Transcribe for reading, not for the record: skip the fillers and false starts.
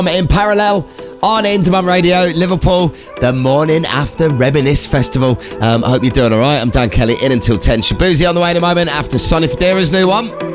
In parallel on Indie Radio, Liverpool, the morning after Reminisce Festival. I hope you're doing all right. I'm Dan Kelly, in until 10. Shabuzi on the way in a moment after Sonny Fodera's new one.